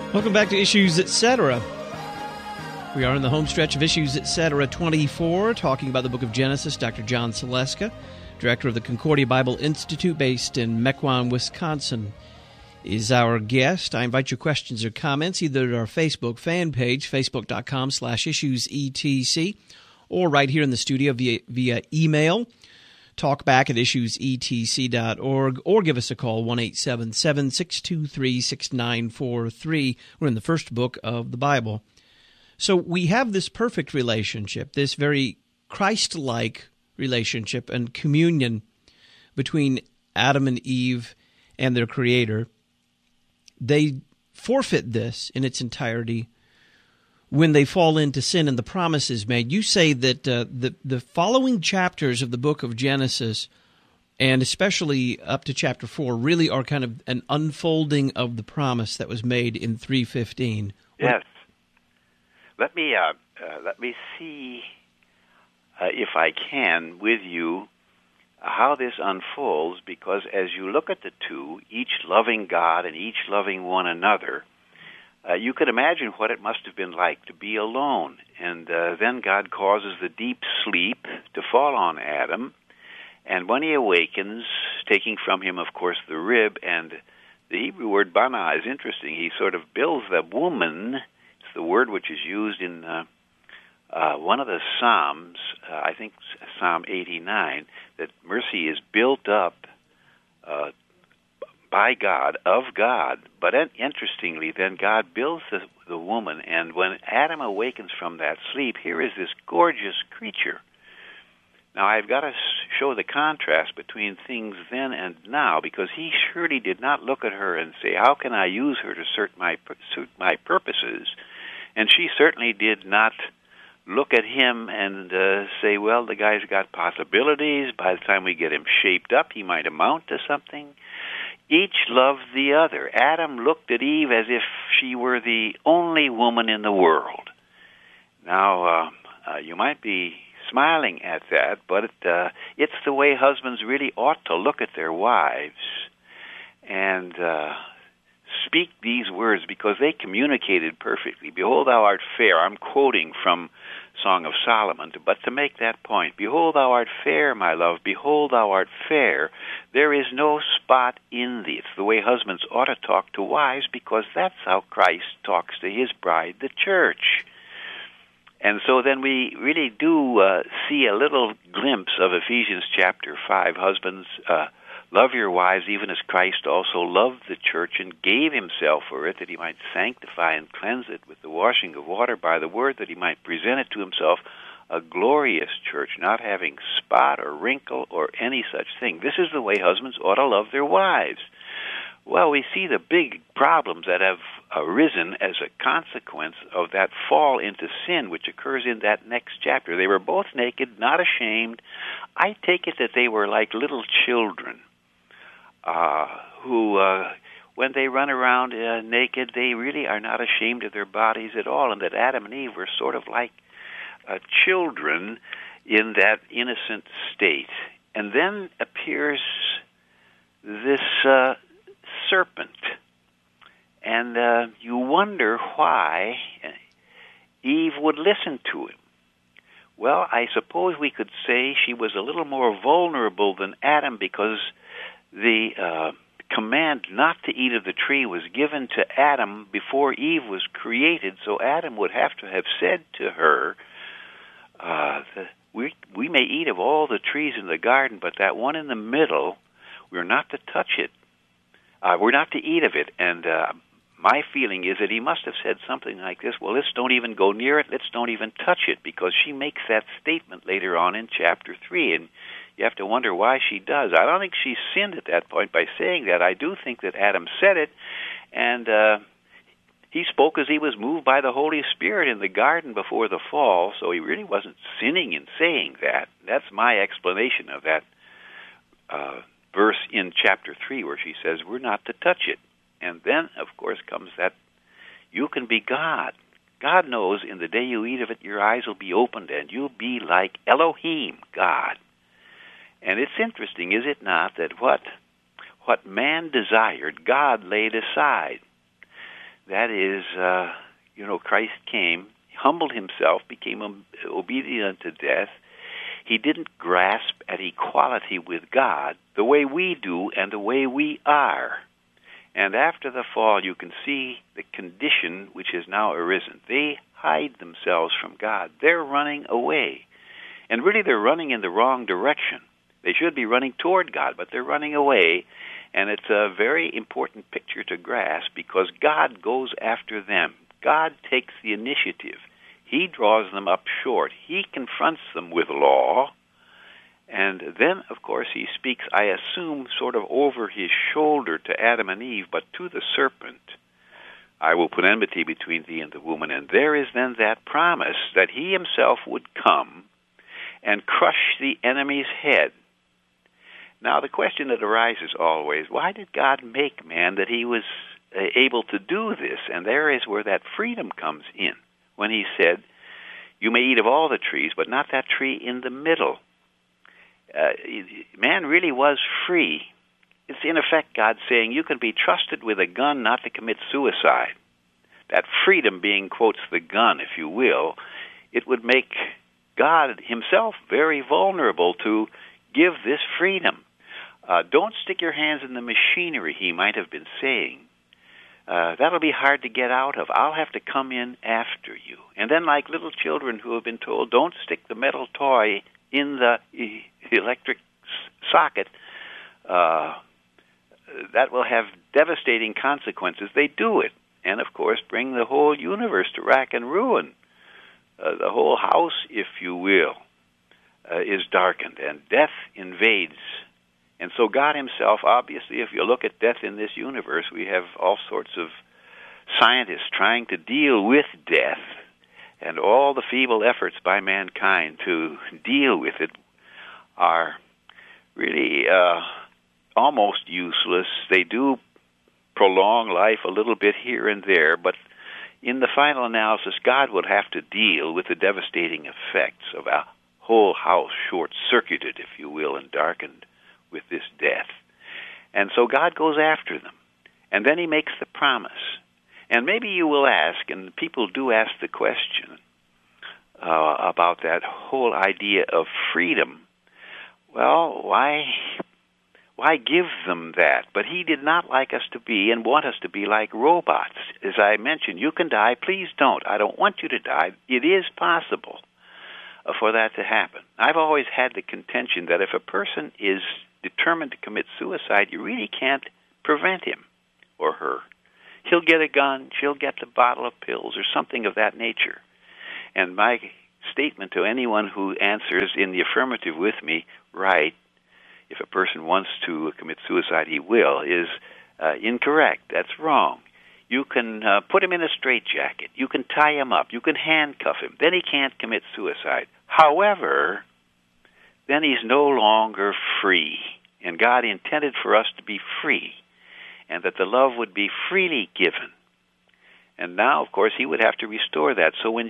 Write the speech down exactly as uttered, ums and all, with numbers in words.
Welcome back to Issues Etc. We are in the home stretch of Issues Etc. twenty-four, talking about the book of Genesis. Doctor John Saleska, director of the Concordia Bible Institute based in Mequon, Wisconsin, is our guest. I invite your questions or comments either at our Facebook fan page, facebook.com slash issuesetc, or right here in the studio via, via email, talkback at issuesetc dot org, or give us a call, one eight seven seven, six two three, six nine four three. We're in the first book of the Bible. So we have this perfect relationship, this very Christ-like relationship and communion between Adam and Eve and their Creator. They forfeit this in its entirety when they fall into sin and the promise is made. You say that uh, the, the following chapters of the book of Genesis, and especially up to chapter four, really are kind of an unfolding of the promise that was made in three fifteen. Yes. Let me uh, uh, let me see uh, if I can with you how this unfolds, because as you look at the two, each loving God and each loving one another, Uh, you could imagine what it must have been like to be alone. And uh, then God causes the deep sleep to fall on Adam. And when he awakens, taking from him, of course, the rib, and the Hebrew word bana is interesting. He sort of builds the woman. It's the word which is used in uh, uh, one of the Psalms, uh, I think Psalm eighty-nine, that mercy is built up uh by God, of God. But interestingly, then God builds the, the woman, and when Adam awakens from that sleep, here is this gorgeous creature. Now, I've got to show the contrast between things then and now, because he surely did not look at her and say, how can I use her to suit my, suit my purposes? And she certainly did not look at him and uh, say, well, the guy's got possibilities. By the time we get him shaped up, he might amount to something. Each loved the other. Adam looked at Eve as if she were the only woman in the world. Now, uh, uh, you might be smiling at that, but it, uh, it's the way husbands really ought to look at their wives and uh, speak these words, because they communicated perfectly. Behold, thou art fair. I'm quoting from Song of Solomon, but to make that point, behold, thou art fair, my love, behold, thou art fair. There is no spot in thee. It's the way husbands ought to talk to wives, because that's how Christ talks to his bride, the church. And so then we really do uh, see a little glimpse of Ephesians chapter five. Husbands, uh, love your wives even as Christ also loved the church and gave himself for it, that he might sanctify and cleanse it with the washing of water by the word, that he might present it to himself a glorious church, not having spot or wrinkle or any such thing. This is the way husbands ought to love their wives. Well, we see the big problems that have arisen as a consequence of that fall into sin, which occurs in that next chapter. They were both naked, not ashamed. I take it that they were like little children uh, who, uh, when they run around uh, naked, they really are not ashamed of their bodies at all, and that Adam and Eve were sort of like uh, children in that innocent state. And then appears this uh, serpent, and uh, you wonder why Eve would listen to him. Well, I suppose we could say she was a little more vulnerable than Adam, because the uh, command not to eat of the tree was given to Adam before Eve was created, so Adam would have to have said to her, uh, the, we, we may eat of all the trees in the garden, but that one in the middle, we're not to touch it. Uh, we're not to eat of it. And uh, my feeling is that he must have said something like this, well, let's don't even go near it, let's don't even touch it, because she makes that statement later on in chapter three, and you have to wonder why she does. I don't think she sinned at that point by saying that. I do think that Adam said it, and uh, he spoke as he was moved by the Holy Spirit in the garden before the fall, so he really wasn't sinning in saying that. That's my explanation of that uh verse in chapter three where she says we're not to touch it. And then, of course, comes that you can be God. God knows in the day you eat of it, your eyes will be opened and you'll be like Elohim, God. And it's interesting, is it not, that what what man desired, God laid aside. that is, uh, you know, Christ came, humbled himself, became obedient to death. He didn't grasp at equality with God the way we do and the way we are. And after the fall, you can see the condition which has now arisen. They hide themselves from God. They're running away. And really, they're running in the wrong direction. They should be running toward God, but they're running away. And it's a very important picture to grasp because God goes after them. God takes the initiative. He draws them up short. He confronts them with law. And then, of course, he speaks, I assume, sort of over his shoulder to Adam and Eve, but to the serpent, I will put enmity between thee and the woman. And there is then that promise that he himself would come and crush the enemy's head. Now, the question that arises always, why did God make man that he was uh, able to do this? And there is where that freedom comes in, when he said, you may eat of all the trees, but not that tree in the middle. Uh, man really was free. It's in effect God saying, you can be trusted with a gun not to commit suicide. That freedom being, quotes, the gun, if you will, it would make God himself very vulnerable to give this freedom. Uh, don't stick your hands in the machinery, he might have been saying. Uh, that'll be hard to get out of. I'll have to come in after you. And then like little children who have been told, don't stick the metal toy in the e- electric s- socket, uh, that will have devastating consequences. They do it. And, of course, bring the whole universe to rack and ruin. Uh, the whole house, if you will, uh, is darkened, and death invades. And so God himself, obviously, if you look at death in this universe, we have all sorts of scientists trying to deal with death, and all the feeble efforts by mankind to deal with it are really uh, almost useless. They do prolong life a little bit here and there, but in the final analysis, God would have to deal with the devastating effects of a whole house short-circuited, if you will, and darkened with this death. And so God goes after them. And then he makes the promise. And maybe you will ask, and people do ask the question uh, about that whole idea of freedom. Well, why, why give them that? But he did not like us to be and want us to be like robots. As I mentioned, you can die. Please don't. I don't want you to die. It is possible uh, for that to happen. I've always had the contention that if a person is determined to commit suicide, you really can't prevent him or her. He'll get a gun, she'll get the bottle of pills, or something of that nature. And my statement to anyone who answers in the affirmative with me, right, if a person wants to commit suicide, he will, is uh, incorrect. That's wrong. You can uh, put him in a straitjacket. You can tie him up. You can handcuff him. Then he can't commit suicide. However, then he's no longer free. And God intended for us to be free, and that the love would be freely given. And now, of course, he would have to restore that. So when